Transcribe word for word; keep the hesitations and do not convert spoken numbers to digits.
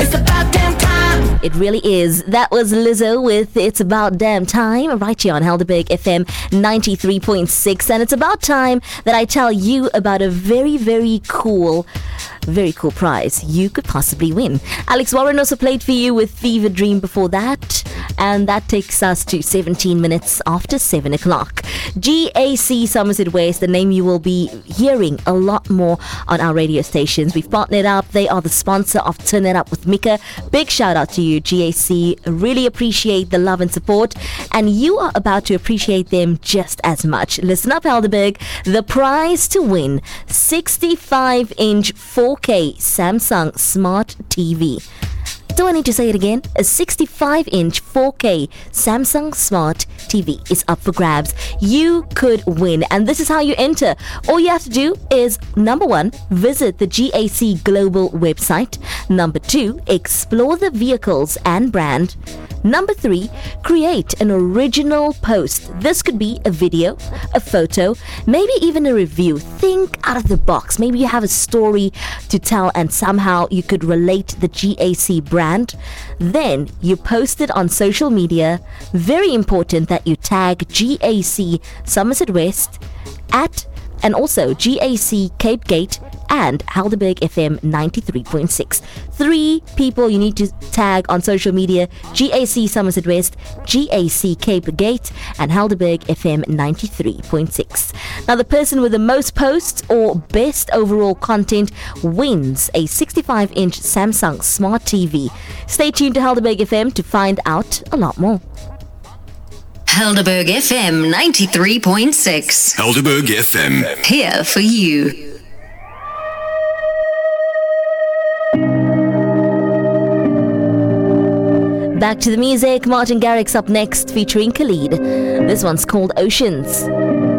It's about damn time. It really is. That was Lizzo with It's About Damn Time, right here on Helderberg F M ninety-three point six. And it's about time that I tell you about a very, very cool Very cool prize you could possibly win. Alex Warren also played for you with Fever Dream before that, and that takes us to seventeen minutes after seven o'clock. G A C Somerset West, the name you will be hearing a lot more on our radio stations. We've partnered up. They are the sponsor of Turn It Up with Mika. Big shout out to you, G A C. Really appreciate the love and support, and you are about to appreciate them just as much. Listen up, Helderberg. The prize to win, sixty-five inch four K Samsung Smart T V. Do I need to say it again? A sixty-five inch four K Samsung Smart T V is up for grabs. You could win, and this is how you enter. All you have to do is, number one, visit the G A C Global website. Number two, explore the vehicles and brand. Number three, create an original post. This could be a video, a photo, maybe even a review. Think out of the box. Maybe you have a story to tell and somehow you could relate the G A C brand. Then you post it on social media. Very important that you tag G A C Somerset West at and also G A C Cape Gate and Helderberg F M ninety-three point six. Three people you need to tag on social media: G A C Somerset West, G A C Cape Gate, and Helderberg F M ninety-three point six. Now, the person with the most posts or best overall content wins a sixty-five inch Samsung Smart T V. Stay tuned to Helderberg F M to find out a lot more. Helderberg F M ninety-three point six. Helderberg F M. Here for you. Back to the music. Martin Garrix up next featuring Khalid. This one's called Oceans.